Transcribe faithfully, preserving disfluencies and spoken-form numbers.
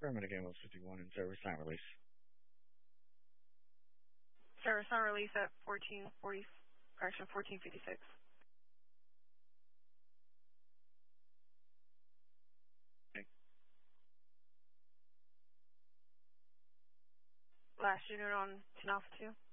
Affirmative game was fifty-one and service time release. Service on release at fourteen forty, correction, fourteen fifty-six. Okay. Last unit on ten Alpha two.